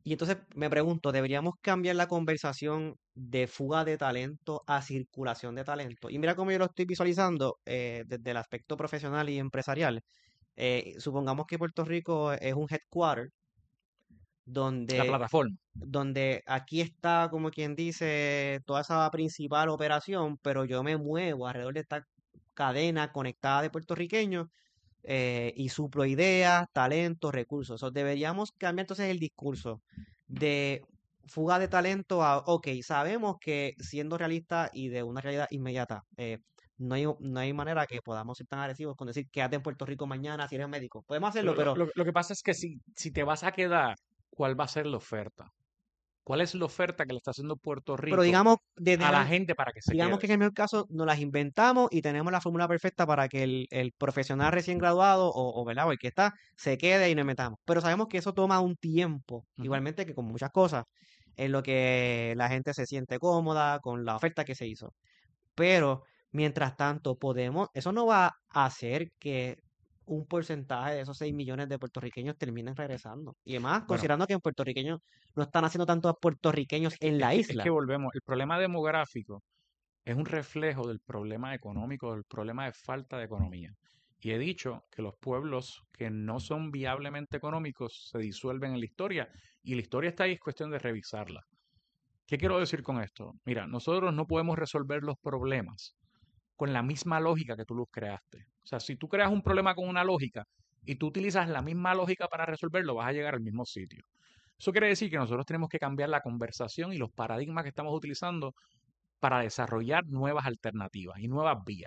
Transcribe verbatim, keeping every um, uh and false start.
Y entonces me pregunto, ¿deberíamos cambiar la conversación de fuga de talento a circulación de talento? Y mira cómo yo lo estoy visualizando eh, desde el aspecto profesional y empresarial. Eh, supongamos que Puerto Rico es un headquarter La donde, plataforma. donde aquí está, como quien dice, toda esa principal operación, pero yo me muevo alrededor de esta cadena conectada de puertorriqueños eh, y suplo ideas, talentos, recursos. O deberíamos cambiar entonces el discurso de fuga de talento a, ok, sabemos que siendo realistas y de una realidad inmediata, eh, no hay, no hay manera que podamos ser tan agresivos con decir quédate en Puerto Rico mañana si eres médico. Podemos hacerlo, Lo, lo- pero, lo- lo que pasa es que si, si te vas a quedar, ¿cuál va a ser la oferta? ¿Cuál es la oferta que le está haciendo Puerto pero Rico digamos, desde a la an- gente para que se digamos quede? que en el mejor caso nos las inventamos y tenemos la fórmula perfecta para que el, el profesional recién graduado o, o, ¿verdad? O el que está se quede y nos metamos. Pero sabemos que eso toma un tiempo, Ujú. igualmente que con muchas cosas, en lo que la gente se siente cómoda con la oferta que se hizo. Pero mientras tanto, podemos, eso no va a hacer que un porcentaje de esos seis millones de puertorriqueños terminen regresando. Y además, Bueno, considerando que en puertorriqueños no están haciendo tantos puertorriqueños es que, en es la que, es que isla. volvemos. El problema demográfico es un reflejo del problema económico, del problema de falta de economía. Y he dicho que los pueblos que no son viablemente económicos se disuelven en la historia y la historia está ahí, es cuestión de revisarla. ¿Qué quiero decir con esto? Mira, nosotros no podemos resolver los problemas con la misma lógica que tú los creaste. O sea, si tú creas un problema con una lógica y tú utilizas la misma lógica para resolverlo, vas a llegar al mismo sitio. Eso quiere decir que nosotros tenemos que cambiar la conversación y los paradigmas que estamos utilizando para desarrollar nuevas alternativas y nuevas vías.